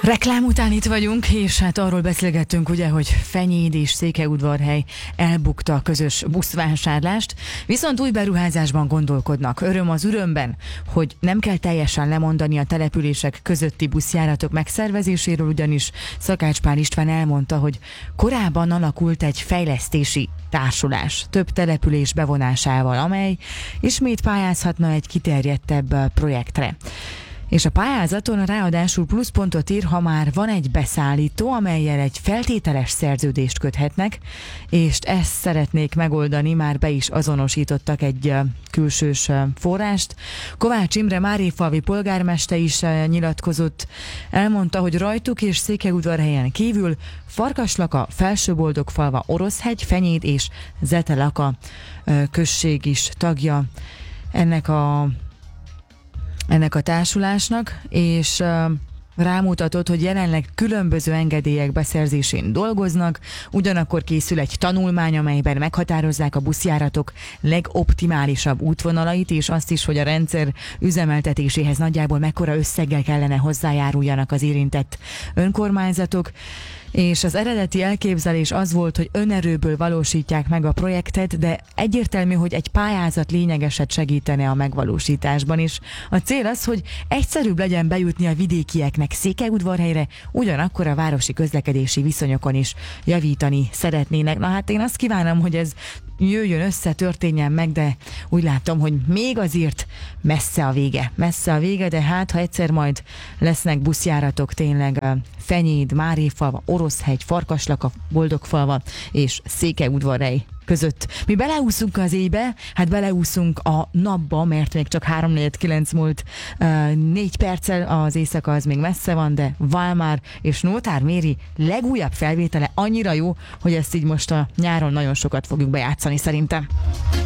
Reklám után itt vagyunk, és hát arról beszélgettünk ugye, hogy Fenyéd és Székelyudvarhely elbukta a közös buszvásárlást, viszont új beruházásban gondolkodnak. Öröm az örömben, hogy nem kell teljesen lemondani a települések közötti buszjáratok megszervezéséről, ugyanis Szakács Pál István elmondta, hogy korábban alakult egy fejlesztési társulás több település bevonásával, amely ismét pályázhatna egy kiterjedtebb projektre. És a pályázaton ráadásul pluszpontot ír, ha már van egy beszállító, amellyel egy feltételes szerződést köthetnek, és ezt szeretnék megoldani, már be is azonosítottak egy külsős forrást. Kovács Imre Máréfalvi polgármester is nyilatkozott, elmondta, hogy rajtuk és Székelyudvarhelyen kívül Farkaslaka, Felsőboldogfalva, Oroszhegy, Fenyéd és Zetelaka község is tagja ennek a társulásnak, és rámutatott, hogy jelenleg különböző engedélyek beszerzésén dolgoznak, ugyanakkor készül egy tanulmány, amelyben meghatározzák a buszjáratok legoptimálisabb útvonalait, és azt is, hogy a rendszer üzemeltetéséhez nagyjából mekkora összeggel kellene hozzájáruljanak az érintett önkormányzatok. És az eredeti elképzelés az volt, hogy önerőből valósítják meg a projektet, de egyértelmű, hogy egy pályázat lényegeset segítene a megvalósításban is. A cél az, hogy egyszerűbb legyen bejutni a vidékieknek Székelyudvarhelyre, ugyanakkor a városi közlekedési viszonyokon is javítani szeretnének. Na hát én azt kívánom, hogy ez jöjjön össze, történjen meg, de úgy látom, hogy még azért messze a vége, de hát ha egyszer majd lesznek buszjáratok tényleg Fenyéd, Máréfalva, Oroszhegy, Farkaslaka, Boldogfalva és Székelyudvarhely között. Mi beleúszunk az éjbe, hát beleúszunk a napba, mert még csak 3:49 múlt 4 perccel, az éjszaka az még messze van, de Valmár és Nótár Méri legújabb felvétele annyira jó, hogy ezt így most a nyáron nagyon sokat fogjuk bejátszani szerintem.